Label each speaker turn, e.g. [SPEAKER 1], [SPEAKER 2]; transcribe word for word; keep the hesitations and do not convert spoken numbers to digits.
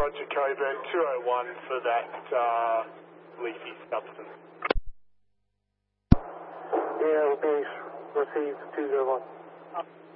[SPEAKER 1] Roger, Cobra two oh one for that uh, leafy substance.
[SPEAKER 2] Yeah, okay, received two oh one.